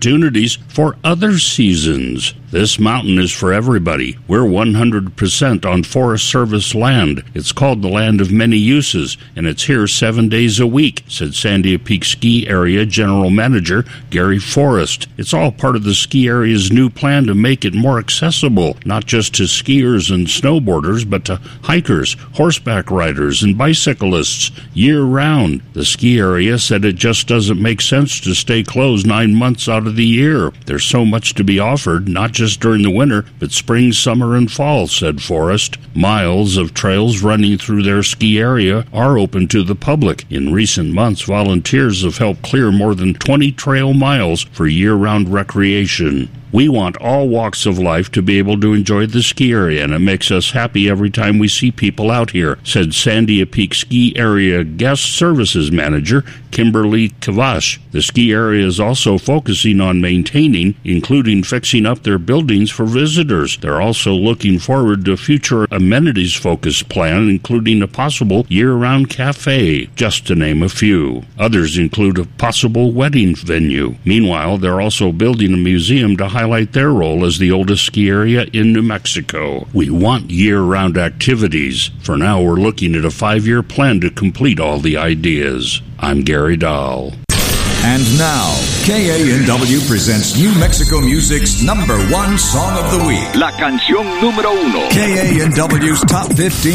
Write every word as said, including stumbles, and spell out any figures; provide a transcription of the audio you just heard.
opportunities for other seasons. This mountain is for everybody. We're one hundred percent on Forest Service land. It's called the land of many uses, and it's here seven days a week, said Sandia Peak Ski Area General Manager Gary Forrest. It's all part of the ski area's new plan to make it more accessible, not just to skiers and snowboarders, but to hikers, horseback riders, and bicyclists year-round. The ski area said it just doesn't make sense to stay closed nine months out of the year. There's so much to be offered, not just during the winter, but spring, summer, and fall, said Forrest. Miles of trails running through their ski area are open to the public. In recent months, volunteers have helped clear more than twenty trail miles for year-round recreation. We want all walks of life to be able to enjoy the ski area, and it makes us happy every time we see people out here, said Sandia Peak Ski Area Guest Services Manager Kimberly Kavash. The ski area is also focusing on maintaining, including fixing up their buildings for visitors. They're also looking forward to a future amenities-focused plan, including a possible year-round cafe, just to name a few. Others include a possible wedding venue. Meanwhile, they're also building a museum to highlight their role as the oldest ski area in New Mexico. We want year-round activities. For now, we're looking at a five-year plan to complete all the ideas. I'm Gary Dahl. And now, K A N W presents New Mexico Music's number one song of the week. La canción número uno. K A N W's Top fifteen.